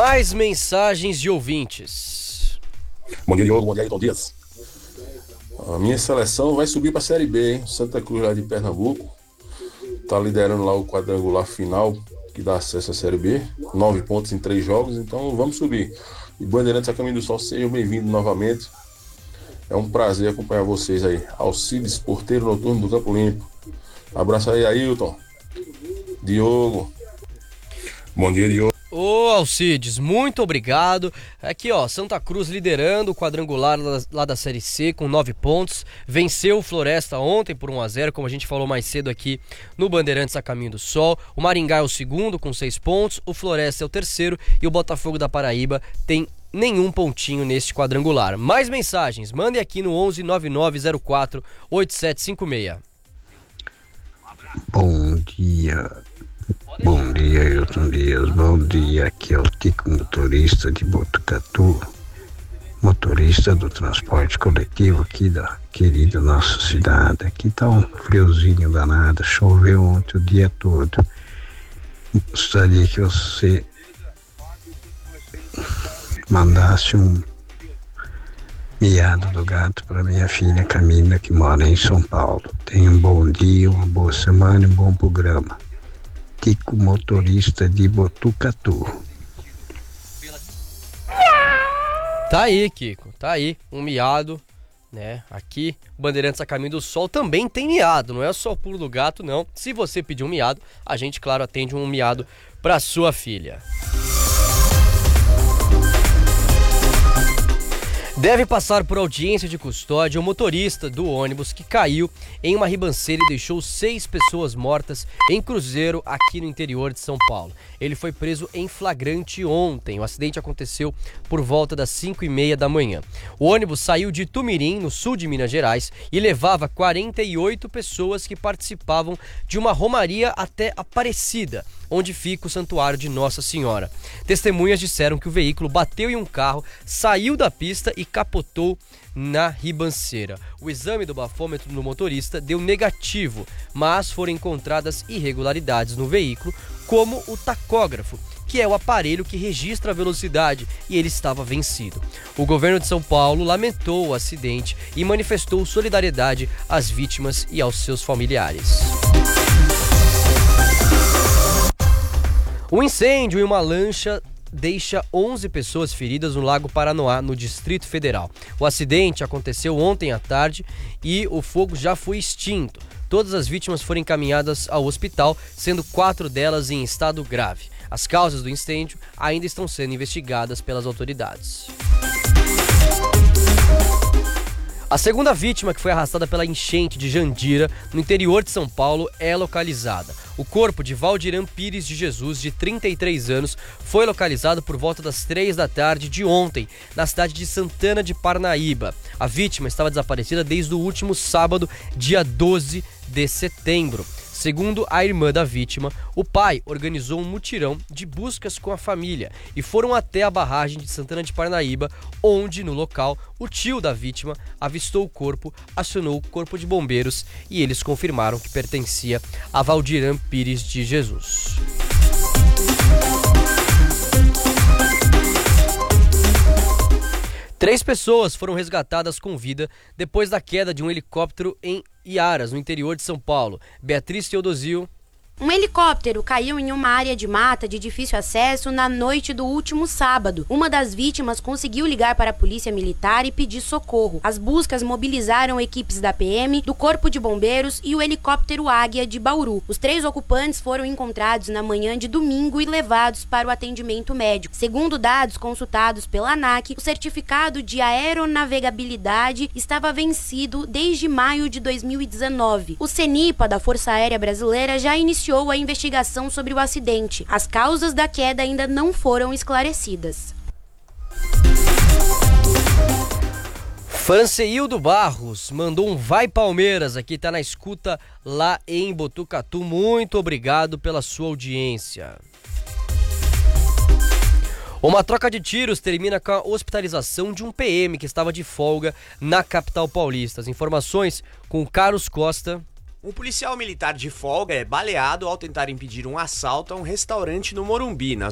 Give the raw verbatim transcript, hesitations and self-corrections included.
Mais mensagens de ouvintes. Bom dia, Diogo. Bom dia, Ailton Dias. A minha seleção vai subir para a Série B, hein? Santa Cruz lá de Pernambuco. Tá liderando lá o quadrangular final, que dá acesso à Série B. Nove pontos em três jogos, então vamos subir. E Bandeirantes a Caminho do Sol, sejam bem-vindos novamente. É um prazer acompanhar vocês aí. Alcides, porteiro noturno do Campo Limpo. Abraço aí, Ailton. Diogo. Bom dia, Diogo. Ô Alcides, muito obrigado. Aqui ó, Santa Cruz liderando o quadrangular lá da Série C com nove pontos. Venceu o Floresta ontem por um a zero, como a gente falou mais cedo aqui no Bandeirantes a Caminho do Sol. O Maringá é o segundo com seis pontos, o Floresta é o terceiro e o Botafogo da Paraíba tem nenhum pontinho neste quadrangular. Mais mensagens, mandem aqui no onze nove nove zero quatro oito sete cinco seis. Bom dia. Bom dia, Ailton Dias. Bom dia, aqui é o Tico, motorista de Botucatu, motorista do transporte coletivo aqui da querida nossa cidade. Aqui tá um friozinho danado, choveu ontem o dia todo. Gostaria que você mandasse um miado do gato para minha filha Camila, que mora em São Paulo. Tenha um bom dia, uma boa semana e um bom programa. Tico, motorista de Botucatu. Tá aí, Kiko, tá aí, um miado, né? Aqui, Bandeirantes a Caminho do Sol também tem miado, não é só o pulo do gato, não. Se você pedir um miado, a gente, claro, atende um miado pra sua filha. Deve passar por audiência de custódia o motorista do ônibus que caiu em uma ribanceira e deixou seis pessoas mortas em Cruzeiro, aqui no interior de São Paulo. Ele foi preso em flagrante ontem. O acidente aconteceu por volta das cinco e meia da manhã. O ônibus saiu de Tumirim, no sul de Minas Gerais, e levava quarenta e oito pessoas que participavam de uma romaria até Aparecida, onde fica o Santuário de Nossa Senhora. Testemunhas disseram que o veículo bateu em um carro, saiu da pista e capotou na ribanceira. O exame do bafômetro do motorista deu negativo, mas foram encontradas irregularidades no veículo, como o tacógrafo, que é o aparelho que registra a velocidade, e ele estava vencido. O governo de São Paulo lamentou o acidente e manifestou solidariedade às vítimas e aos seus familiares. Um incêndio em uma lancha deixa onze pessoas feridas no Lago Paranoá, no Distrito Federal. O acidente aconteceu ontem à tarde e o fogo já foi extinto. Todas as vítimas foram encaminhadas ao hospital, sendo quatro delas em estado grave. As causas do incêndio ainda estão sendo investigadas pelas autoridades. A segunda vítima, que foi arrastada pela enchente de Jandira, no interior de São Paulo, é localizada. O corpo de Valdiran Pires de Jesus, de trinta e três anos, foi localizado por volta das três da tarde de ontem, na cidade de Santana de Parnaíba. A vítima estava desaparecida desde o último sábado, dia doze de setembro. Segundo a irmã da vítima, o pai organizou um mutirão de buscas com a família e foram até a barragem de Santana de Parnaíba, onde, no local, o tio da vítima avistou o corpo, acionou o corpo de bombeiros e eles confirmaram que pertencia a Valdiran Pires de Jesus. Três pessoas foram resgatadas com vida depois da queda de um helicóptero em Iaras, no interior de São Paulo. Beatriz Teodosio. Um helicóptero caiu em uma área de mata de difícil acesso na noite do último sábado. Uma das vítimas conseguiu ligar para a polícia militar e pedir socorro. As buscas mobilizaram equipes da P M, do Corpo de Bombeiros e o helicóptero Águia de Bauru. Os três ocupantes foram encontrados na manhã de domingo e levados para o atendimento médico. Segundo dados consultados pela ANAC, o certificado de aeronavegabilidade estava vencido desde maio de dois mil e dezenove. O CENIPA da Força Aérea Brasileira já iniciou a investigação sobre o acidente. As causas da queda ainda não foram esclarecidas. Franceildo Barros mandou um vai Palmeiras, aqui tá na escuta lá em Botucatu. Muito obrigado pela sua audiência. Uma troca de tiros termina com a hospitalização de um P M que estava de folga na capital paulista. As informações com o Carlos Costa. Um policial militar de folga é baleado ao tentar impedir um assalto a um restaurante no Morumbi, na